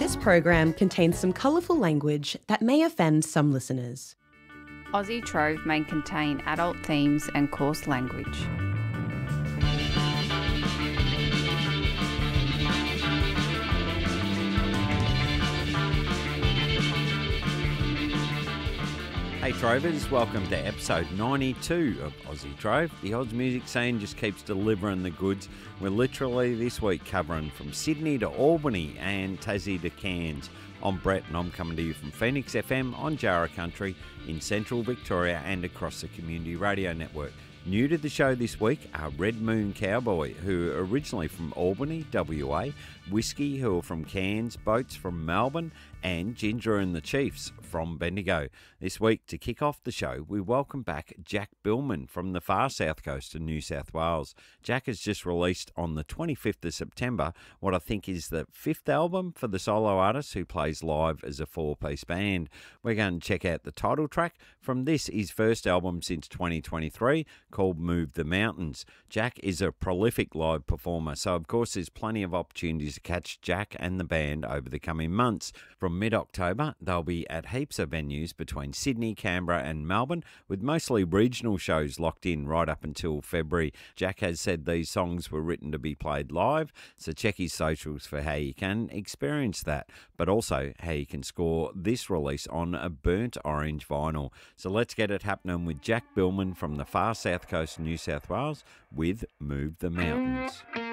This program contains some colourful language that may offend some listeners. Aussie Trove may contain adult themes and coarse language. Hey Trovers, welcome to episode 92 of Aussie Trove. The Oz music scene just keeps delivering the goods. We're literally this week covering from Sydney to Albany and Tassie to Cairns. I'm Brett and I'm coming to you from Phoenix FM on Jarrah Country in central Victoria and across the Community Radio Network. New to the show this week are Red Moon Cowboy, who are originally from Albany, WA, Whiskey, who are from Cairns, Boats from Melbourne, and Ginger and the Chiefs from Bendigo. This week, to kick off the show, we welcome back Jack Billman from the far south coast of New South Wales. Jack has just released on the 25th of September what I think is the fifth album for the solo artist who plays live as a four-piece band. We're going to check out the title track from this, his first album since 2023, called Move the Mountains. Jack is a prolific live performer, so of course there's plenty of opportunities to catch Jack and the band over the coming months. From mid-October, they'll be at heaps of venues between Sydney, Canberra and Melbourne, with mostly regional shows locked in right up until February. Jack has said these songs were written to be played live, so check his socials for how you can experience that, but also how you can score this release on a burnt orange vinyl. So let's get it happening with Jack Billman from the far south coast of New South Wales with Move the Mountains.